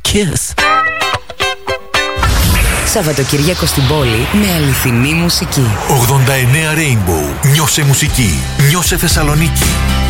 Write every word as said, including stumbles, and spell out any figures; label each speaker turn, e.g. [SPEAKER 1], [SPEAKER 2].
[SPEAKER 1] Kiss.
[SPEAKER 2] Σαββατοκύριακο στην πόλη με αληθινή μουσική.
[SPEAKER 3] ογδόντα εννέα Rainbow. Νιώσε μουσική. Νιώσε Θεσσαλονίκη.